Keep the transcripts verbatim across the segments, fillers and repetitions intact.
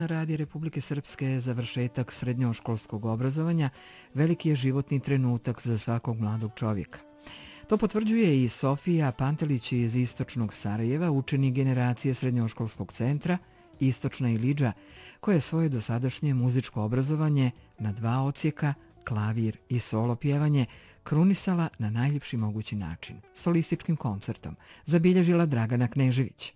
Radi Republike Srpske završetak srednjoškolskog obrazovanja veliki je životni trenutak za svakog mladog čovjeka. To potvrđuje i Sofija Pantelić iz istočnog Sarajeva, učenik generacije srednjoškolskog centra Istočna Ilidža, koja je svoje dosadašnje muzičko obrazovanje na dva odsjeka, klavir i solo pjevanje, krunisala na najljepši mogući način, solističkim koncertom, zabilježila Dragana Knežević.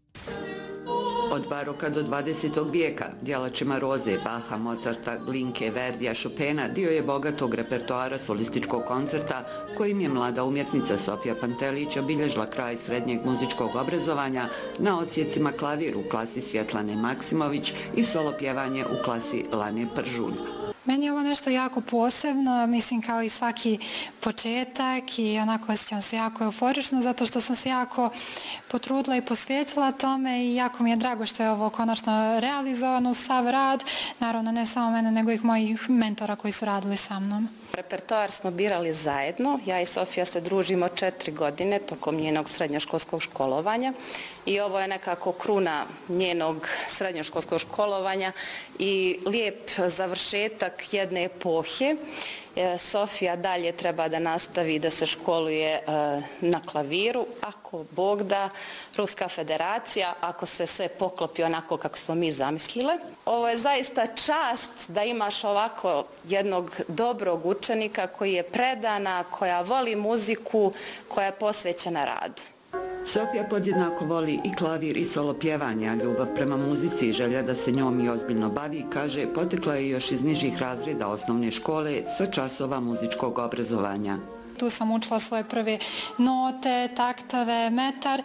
Od baroka do dvadesetog vijeka, djelačima Roze, Baha, Mozarta, Glinke, Verdija, Chopina dio je bogatog repertoara solističkog koncerta kojim je mlada umjetnica Sofija Pantelić obilježila kraj srednjeg muzičkog obrazovanja na odsjecima klavir u klasi Svjetlane Maksimović i solo pjevanje u klasi Lane Pržulj. Meni je ovo nešto jako posebno, mislim kao i svaki početak i onako osjećam se jako euforično zato što sam se jako potrudila i posvetila tome i jako mi je drago što je ovo konačno realizovano u sav rad, naravno ne samo mene nego i mojih mentora koji su radili sa mnom. Repertoar smo birali zajedno, ja i Sofija se družimo četiri godine tokom njenog srednjoškolskog školovanja i ovo je nekako kruna njenog srednjoškolskog školovanja i lijep završetak jedne epohe. Sofija dalje treba da nastavi da se školuje na klaviru, ako Bog da, Ruska federacija, ako se sve poklopi onako kako smo mi zamislile. Ovo je zaista čast da imaš ovako jednog dobrog učenika koji je predana, koja voli muziku, koja je posvećena radu. Sofija podjednako voli i klavir i solo pjevanje, a ljubav prema muzici i želja da se njom i ozbiljno bavi, kaže, potekla je još iz nižih razreda osnovne škole sa časova muzičkog obrazovanja. Tu sam učila svoje prve note, taktove, metar.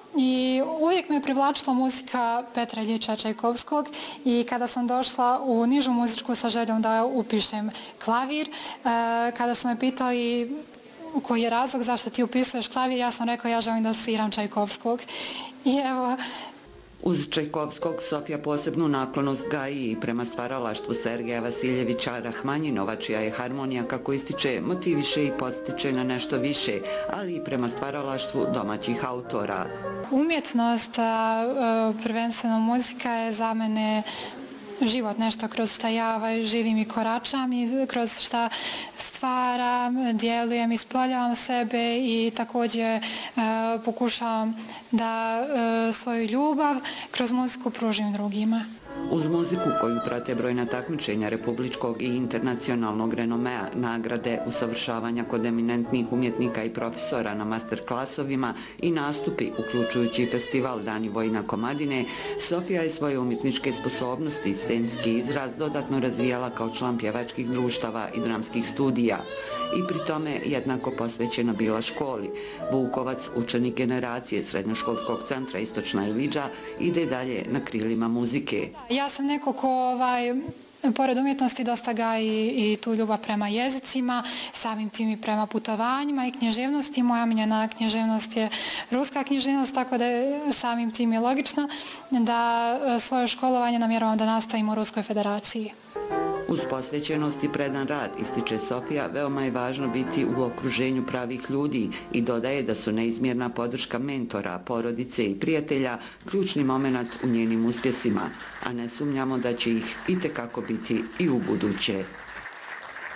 I uvijek me je privlačila muzika Petra Iljiča Čajkovskog i kada sam došla u nižu muzičku sa željom da upišem klavir, kada su me pitali koji je razlog zašto ti upisuješ klavir, ja sam rekao ja želim da sviram Čajkovskog. I evo... Uz Čajkovskog Sofija posebnu naklonost gaji i prema stvaralaštvu Sergeja Vasiljevića Rahmanjinova, čija je harmonija, kako ističe, motiviše i podstiče na nešto više, ali i prema stvaralaštvu domaćih autora. Umjetnost, prvenstveno muzika, je za mene život, nešto kroz šta ja živim i koračam i kroz šta stvaram, djelujem, ispoljavam sebe i također pokušavam da svoju ljubav kroz muziku pružim drugima. Uz muziku koju prate brojna takmičenja republičkog i internacionalnog renomea, nagrade, usavršavanja kod eminentnih umjetnika i profesora na masterklasovima i nastupi, uključujući festival Dani Vojina Komadine, Sofija je svoje umjetničke sposobnosti i scenski izraz dodatno razvijala kao član pjevačkih društava i dramskih studija i pri tome jednako posvećena bila školi. Vukovac, učenik generacije srednjoškolskog centra Istočna Ilidža, ide dalje na krilima muzike. Ja sam neko ko ovaj, pored umjetnosti dosta gaji i tu ljubav prema jezicima, samim tim i prema putovanjima i književnosti. Moja omiljena književnost je ruska književnost, tako da je samim tim je logično da svoje školovanje namjeravam da nastavim u Ruskoj federaciji. Uz posvećenost i predan rad, ističe Sofija, veoma je važno biti u okruženju pravih ljudi i dodaje da su neizmjerna podrška mentora, porodice i prijatelja ključni moment u njenim uspjesima, a ne sumnjamo da će ih itekako biti i u buduće.